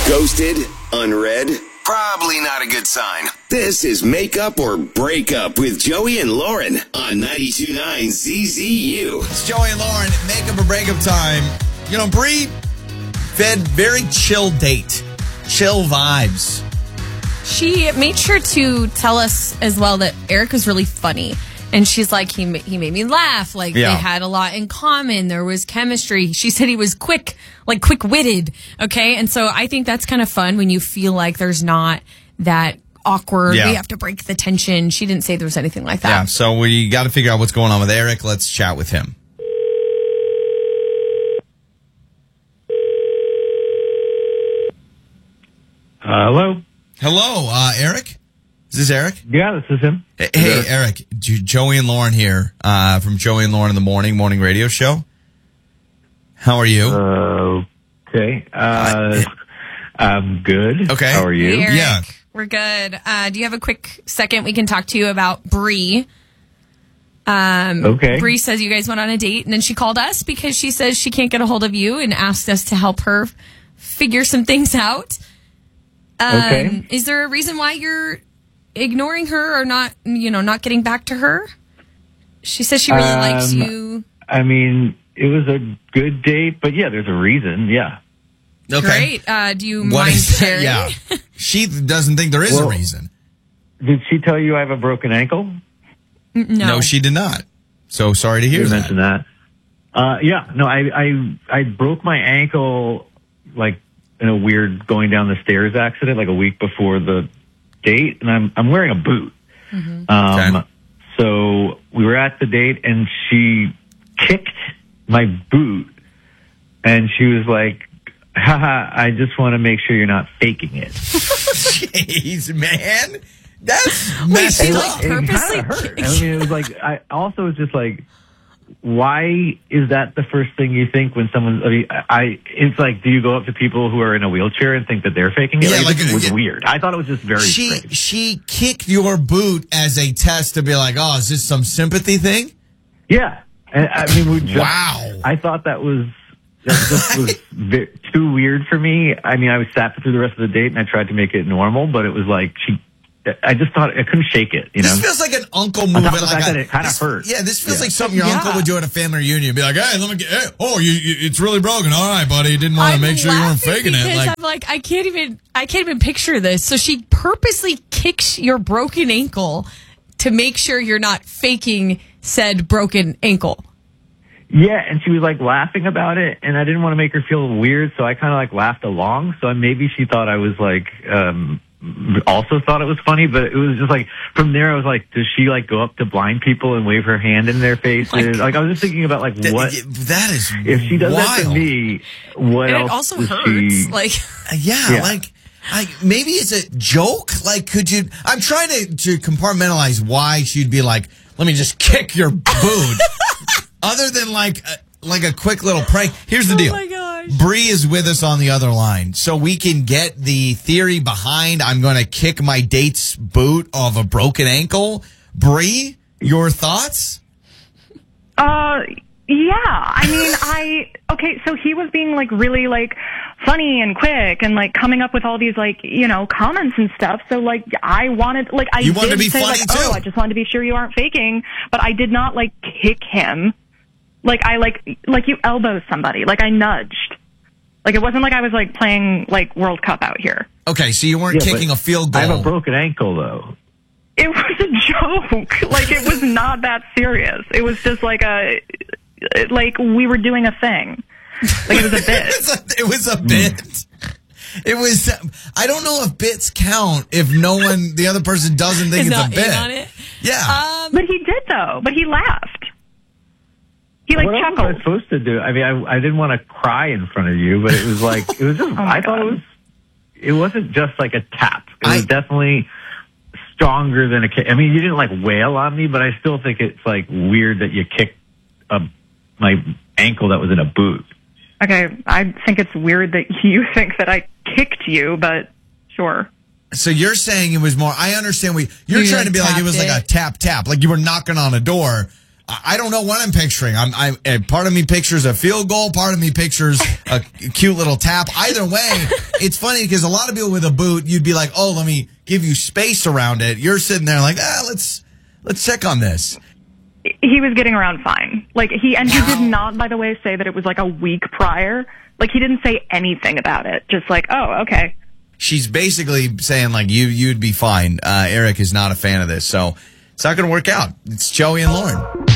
Ghosted? Unread? Probably not a good sign. This is Make Up or Break Up with Joey and Lauren on 92.9 ZZU. It's Joey and Lauren, Make Up or Break Up time. You know, Bree fed very chill date. Chill vibes. She made sure to tell us as well that Eric was really funny. And she's like, he made me laugh. Like, They had a lot in common. There was chemistry. She said he was quick-witted. Okay? And so I think that's kind of fun when you feel like there's not that awkward, we have to break the tension. She didn't say there was anything like that. Yeah, so we got to figure out what's going on with Eric. Let's chat with him. Hello? Hello, Eric? Is this Eric? Yeah, this is him. Hey, Eric. Joey and Lauren here from Joey and Lauren in the morning radio show. How are you? Okay. I'm good. Okay. How are you? Hey, Eric, Yeah. we're good. Do you have a quick second we can talk to you about Bree? Okay. Bree says you guys went on a date, and then she called us because she says she can't get a hold of you and asked us to help her figure some things out. Okay. Is there a reason why you're ignoring her or not getting back to her? She says she really likes you. I mean, it was a good date, but yeah, there's a reason. Yeah. Okay. Great. Do you What mind is that? sharing? Yeah. She doesn't think there is a reason. Did she tell you I have a broken ankle? No. She did not. So sorry to hear You that. mentioned that. Yeah. No, I broke my ankle like in a weird going down the stairs accident like a week before the date, and I'm wearing a boot. Okay. So we were at the date, and she kicked my boot, and she was like, haha, I just want to make sure you're not faking it. Jeez, man. That's Wait, messed she up. like It purposely kind of hurt. I mean, it was like, I also was just like, why is that the first thing you think when someone, it's like, do you go up to people who are in a wheelchair and think that they're faking it? Yeah, it was weird. I thought it was just very strange. She kicked your boot as a test to be like, oh, is this some sympathy thing? Yeah. I mean, we just, Wow. I thought that just was too weird for me. I mean, I sat through the rest of the date and I tried to make it normal, but it was like I just thought I couldn't shake it. You know, This feels like an uncle move. On top of the fact that it kind of hurt. Yeah, this feels like something your uncle would do at a family reunion. Be like, hey, let me get. Hey, it's really broken. All right, buddy. Didn't want to make sure you weren't faking it. Like, I'm like, I can't even picture this. So she purposely kicks your broken ankle to make sure you're not faking said broken ankle. Yeah, and she was like laughing about it, and I didn't want to make her feel weird, so I kind of like laughed along. So maybe she thought I was like, also thought it was funny, but it was just like from there I was like, does she like go up to blind people and wave her hand in their faces? Like I was just thinking about like what that is if she does wild. that to me, what And else it also does hurts. she? Like, Yeah, like maybe it's a joke. Like, could you? I'm trying to compartmentalize why she'd be like, let me just kick your boot. Other than like a quick little prank. Here's the deal. Oh my gosh. Bree is with us on the other line, so we can get the theory behind I'm going to kick my date's boot of a broken ankle. Bree, your thoughts? Yeah. I mean, okay, so he was being like really like funny and quick and like coming up with all these like, comments and stuff. So like I wanted, like I You wanted to be say funny like, too. oh, I just wanted to be sure you aren't faking, but I did not like kick him. Like I like you elbow somebody. Like I nudged. Like it wasn't like I was like playing like World Cup out here. Okay, so you weren't Yeah, kicking but a field goal. I have a broken ankle though. It was a joke. Like it was not that serious. It was just like like we were doing a thing. Like it was a bit. It was a bit. It was. I don't know if bits count if the other person doesn't think is it's a not bit. in on it. Yeah. But he did though. But he laughed. He like What else was chuckled. I supposed to do? I mean, I didn't want to cry in front of you, but it was like it was just. I thought it wasn't just like a tap. It was definitely stronger than a kick. I mean, you didn't like wail on me, but I still think it's like weird that you kicked my ankle that was in a boot. Okay, I think it's weird that you think that I kicked you, but sure. So you're saying it was more. I understand you're You trying to be like it was like a tapped tap, like you were knocking on a door. I don't know what I'm picturing. Part of me pictures a field goal. Part of me pictures a cute little tap. Either way, it's funny because a lot of people with a boot, you'd be like, oh, let me give you space around it. You're sitting there like, let's check on this. He was getting around fine. Like he did not, by the way, say that it was like a week prior. Like he didn't say anything about it. Just like, oh, okay. She's basically saying like you'd be fine. Eric is not a fan of this, so it's not going to work out. It's Joey and Lauren.